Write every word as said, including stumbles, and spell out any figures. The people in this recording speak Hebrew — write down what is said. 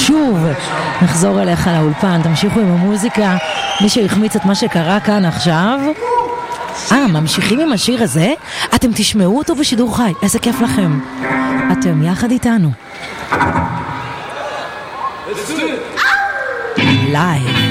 שוב נחזור אליך לאולפן, תמשיכו עם המוזיקה. מי שהחמיץ את מה שקרה כאן עכשיו, אה, ממשיכים עם השיר הזה? אתם תשמעו אותו בשידור חי, איזה כיף לכם. אתם יחד איתנו לייב.